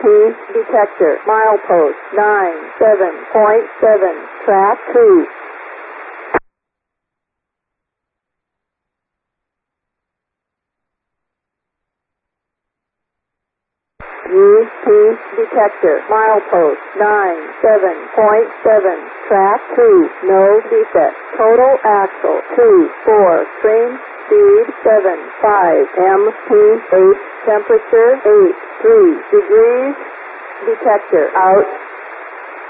detector, milepost 97.7, track 2. UP detector, milepost 97.7, track 2, no defect. Total axle 2-4, train speed 7-5, MPH temperature 8-3 degrees, detector out.